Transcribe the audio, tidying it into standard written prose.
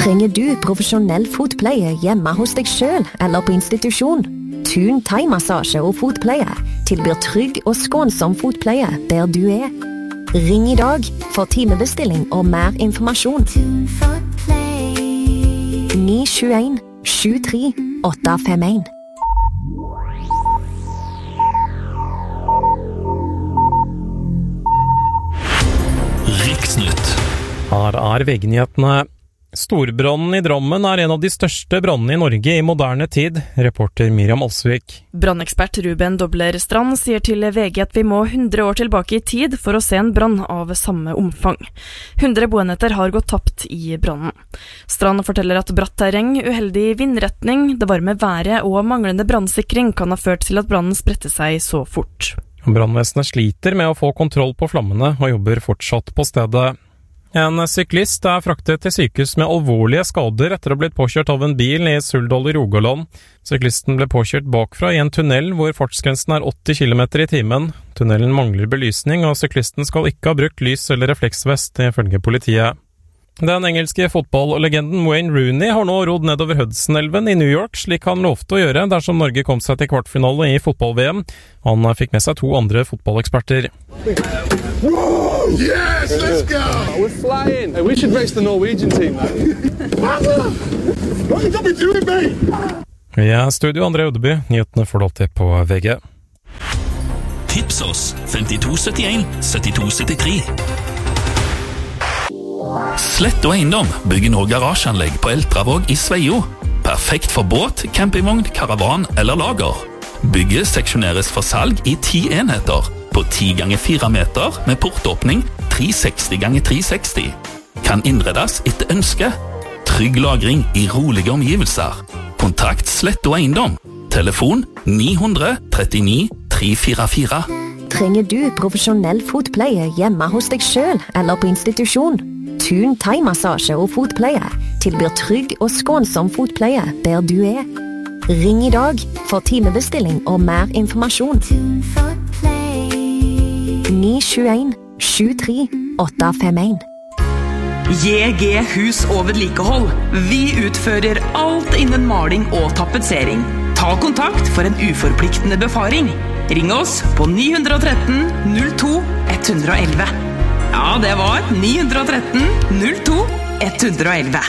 Trenger du profesjonell fotpleie hjemme hos deg selv eller på institusjon? Thun thai-massasje og fotpleie tilbyr trygg og skånsom fotpleie der du er. Ring i dag for timebestilling og mer informasjon. 921 73 851. Riksnytt. Her VG-nyhetene. Storbrannen i Drammen en av de største brannene i Norge i moderne tid, reporter Miriam Alsvik. Brannekspert Ruben Dobler Strand sier til VG at vi må 100 år tilbake i tid for å se en brann av samme omfang. 100 boenheter har gått tapt i brannen. Strand forteller at bratt terreng, uheldig vindretning, det varme været og manglende brannsikring kan ha ført til at brannen spredte seg så fort. Brannvesenet sliter med å få kontroll på flammene og jobber fortsatt på stedet. En syklist fraktet til sykehus med alvorlige skader etter å ha blitt påkjørt av en bil i Suldal i Rogaland. Syklisten ble påkjørt bakfra i en tunnel hvor fartsgrensen 80 km i timen. Tunnelen mangler belysning, og syklisten skal ikke ha brukt lys eller refleksvest, ifølge politiet. Den engelske fotballlegenden Wayne Rooney har nå rodd nedover Hudson-elven i New York, slik han lovte å gjøre dersom Norge kom seg til kvartfinale i fotball-VM. Han fikk med seg 2 andre fotballeksperter. Whoa! Yes, let's go! We're flying. Hey, we should race the Norwegian team, man. What you got me doing, mate? I studio André Ødeby, nyhetene får du alltid på VG. Tips oss 5271 7273. Slett og Eiendom bygger nå garasjeanlegg på Eltravåg i Sveio. Perfekt for båt, campingvogn, karavan eller lager. Bygget seksjoneres for salg i 10 enheter på 10 ganger 4 meter med portåpning 360 ganger 360. Kan innredes etter ønske. Trygg lagring i rolige omgivelser. Kontakt Slett og Eiendom. Telefon 900 39 344. Trenger du profesjonell fotpleie hjemme hos deg selv eller på institusjon? Thun thai-massasje og fotpleie tilbyr trygg og skånsom fotpleie der du er. Ring i dag for timebestilling og mer informasjon. 921 73 851. JG Hus og vedlikehold. Vi utfører alt innen maling og tapetsering. Ta kontakt for en uforpliktende befaring. Ring oss på 913 02 111. Ja, det var 913 02 111.